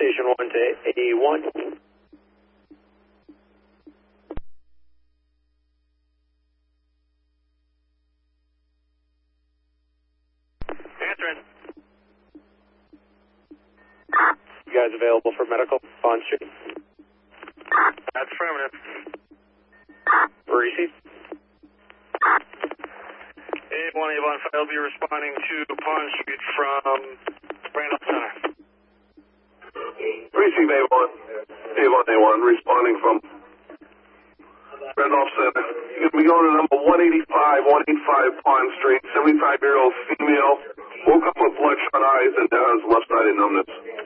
Station 1 to A1. Answering. You guys available for medical on street? That's affirmative. Parisi? A1 Avon 5 will be responding to Pond Street from Randolph Center. Receive A1. A1, responding from Randolph Center. You're going to be going to number 185 Pond Street, 75-year-old female. Woke up with bloodshot eyes and has left-sided numbness.